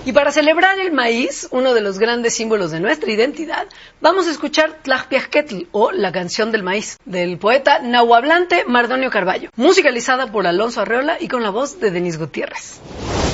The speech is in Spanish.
Y para celebrar el maíz, uno de los grandes símbolos de nuestra identidad, vamos a escuchar Tlajpiaxquetl, o La canción del maíz, del poeta nahuablante Mardonio Carballo, musicalizada por Alonso Arreola y con la voz de Denise Gutiérrez.